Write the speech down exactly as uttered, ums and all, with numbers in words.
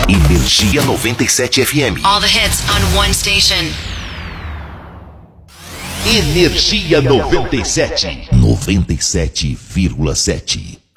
Energia noventa e sete F M. All the hits on one station. Energia noventa e sete. noventa e sete vírgula sete.